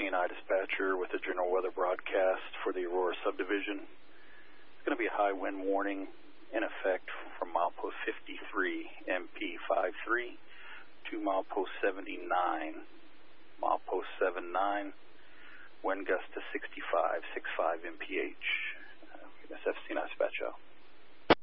CNI dispatcher with the general weather broadcast for the Aurora subdivision. It's going to be a high wind warning in effect from milepost 53, MP53, to milepost 79, milepost 79, wind gust to 65 mph. That's FCNI dispatch out.